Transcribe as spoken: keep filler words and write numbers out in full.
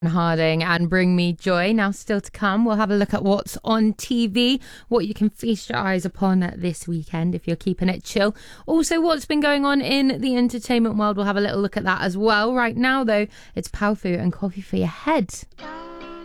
Harding and Bring Me Joy. Now, still to come, we'll have a look at what's on T V, what you can feast your eyes upon this weekend if you're keeping it chill. Also, what's been going on in the entertainment world, we'll have a little look at that as well. Right now, though, it's Powfu and Coffee for Your Head.